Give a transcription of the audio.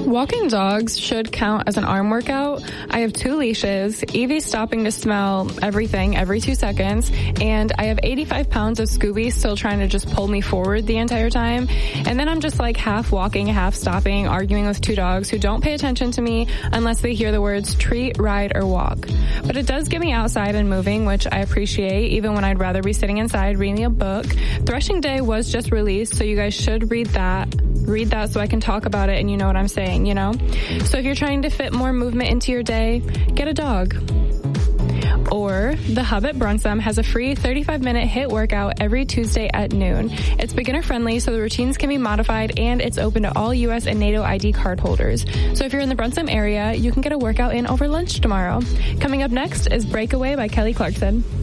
Walking dogs should count as an arm workout. I have 2 leashes, Evie's stopping to smell everything every 2 seconds, and I have 85 pounds of Scooby still trying to just pull me forward the entire time. And then I'm just like half walking, half stopping, arguing with 2 dogs who don't pay attention to me unless they hear the words treat, ride, or walk. But it does get me outside and moving, which I appreciate, even when I'd rather be sitting inside reading a book. Threshing Day was just released, so you guys should read that. Read that so I can talk about it and you know what I'm saying, you know? So if you're trying to fit more movement into your day, get a dog. Or the Hub at Brunsum has a free 35-minute HIIT workout every Tuesday at noon. It's beginner-friendly, so the routines can be modified, and it's open to all U.S. and NATO ID card holders. So if you're in the Brunsum area, you can get a workout in over lunch tomorrow. Coming up next is Breakaway by Kelly Clarkson.